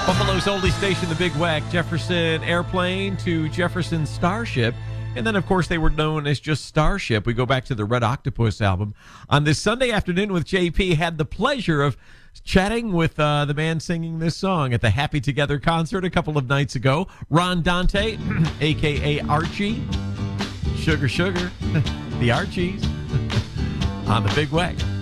Buffalo's oldie station, the Big Wack, Jefferson Airplane to Jefferson Starship. And then, of course, they were known as just Starship. We go back to the Red Octopus album. On this Sunday afternoon with JP, had the pleasure of chatting with the man singing this song at the Happy Together concert a couple of nights ago. Ron Dante, a.k.a. Archie. Sugar, the Archies on the Big Wack.